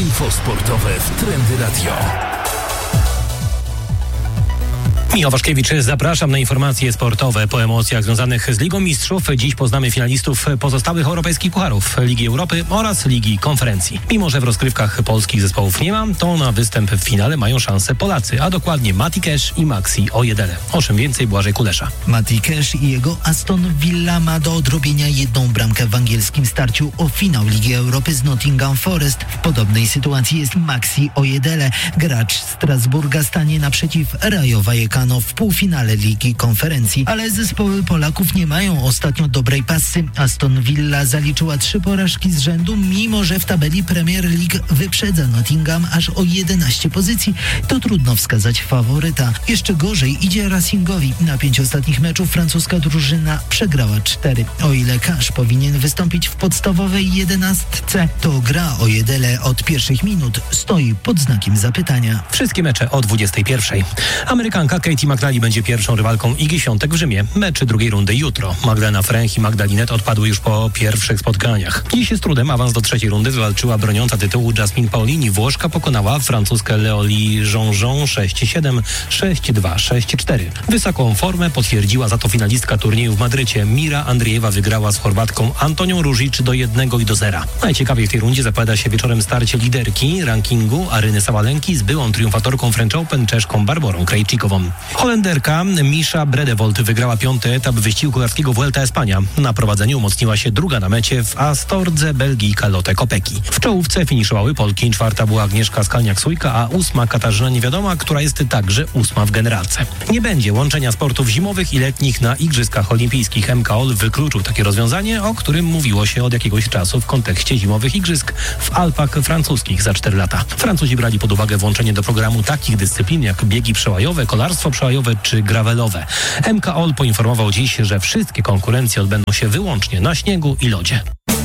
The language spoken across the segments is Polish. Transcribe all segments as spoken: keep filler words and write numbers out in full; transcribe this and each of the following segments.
Info sportowe w Trendy Radio. Michał Waszkiewicz, zapraszam na informacje sportowe. Po emocjach związanych z Ligą Mistrzów dziś poznamy finalistów pozostałych europejskich pucharów, Ligi Europy oraz Ligi Konferencji. Mimo że w rozgrywkach polskich zespołów nie ma, to na występ w finale mają szansę Polacy, a dokładnie Mati Cash i Maxi Ojedele. O czym więcej Błażej Kulesza. Mati Cash i jego Aston Villa ma do odrobienia jedną bramkę w angielskim starciu o finał Ligi Europy z Nottingham Forest. W podobnej sytuacji jest Maxi Ojedele. Gracz Strasburga stanie naprzeciw Rayo Vallecano w półfinale Ligi Konferencji, ale zespoły Polaków nie mają ostatnio dobrej pasy. Aston Villa zaliczyła trzy porażki z rzędu, mimo że w tabeli Premier League wyprzedza Nottingham aż o jedenaście pozycji. To trudno wskazać faworyta. Jeszcze gorzej idzie Racingowi. Na pięć ostatnich meczów francuska drużyna przegrała cztery. O ile Cash powinien wystąpić w podstawowej jedenastce, to gra Ojedele od pierwszych minut stoi pod znakiem zapytania. Wszystkie mecze o dwudziestej pierwszej. Amerykanka Katie McNally będzie pierwszą rywalką Igi Świątek w Rzymie. Mecz drugiej rundy jutro. Magdalena Fręch i Magdalinet odpadły już po pierwszych spotkaniach. Dziś z trudem awans do trzeciej rundy wywalczyła broniąca tytułu Jasmine Paolini. Włoszka pokonała francuskę Leolie Jean-Jean sześć siedem, sześć dwa, sześć cztery. Wysoką formę potwierdziła za to finalistka turnieju w Madrycie. Mira Andriejewa wygrała z Chorwatką Antonią Ružić do jednego i do zera. Najciekawiej w tej rundzie zapowiada się wieczorem starcie liderki rankingu Aryny Sabalenki z byłą triumfatorką French Open Czeszką Barborą Krejčíkovą. Holenderka Misza Bredewold wygrała piąty etap wyścigu kolarskiego Vuelta Espania. Na prowadzeniu umocniła się druga na mecie w Astordze Belgijka Lotte Kopecky. W czołówce finiszowały Polki. Czwarta była Agnieszka Skalniak-Sujka, a ósma Katarzyna Niewiadoma, która jest także ósma w generalce. Nie będzie łączenia sportów zimowych i letnich na Igrzyskach Olimpijskich. M K O L wykluczył takie rozwiązanie, o którym mówiło się od jakiegoś czasu w kontekście zimowych igrzysk w Alpach francuskich za cztery lata. Francuzi brali pod uwagę włączenie do programu takich dyscyplin jak biegi przełajowe, kolarstwo przełajowe czy gravelowe. M K O L poinformował dziś, że wszystkie konkurencje odbędą się wyłącznie na śniegu i lodzie.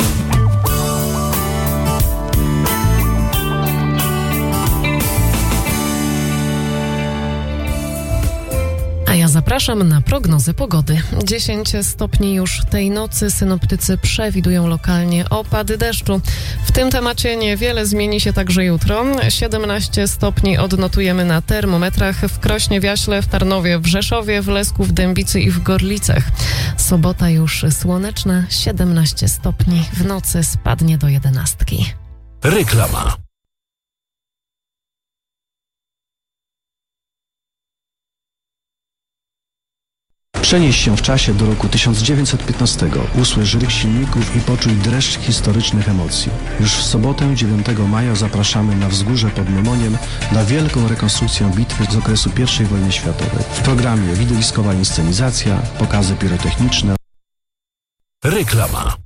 Ja zapraszam na prognozy pogody. dziesięć stopni już tej nocy. Synoptycy przewidują lokalnie opady deszczu. W tym temacie niewiele zmieni się także jutro. siedemnaście stopni odnotujemy na termometrach w Krośnie, w Jaśle, w Tarnowie, w Rzeszowie, w Lesku, w Dębicy i w Gorlicach. Sobota już słoneczna, siedemnaście stopni. W nocy spadnie do jedenastki. Reklama. Przenieś się w czasie do roku tysiąc dziewięćset piętnastego. Usłysz ryk silników i poczuj dreszcz historycznych emocji. Już w sobotę dziewiątego maja zapraszamy na wzgórze pod Nemoniem na wielką rekonstrukcję bitwy z okresu pierwszej wojny światowej. W programie widowiskowa inscenizacja, pokazy pirotechniczne. Reklama.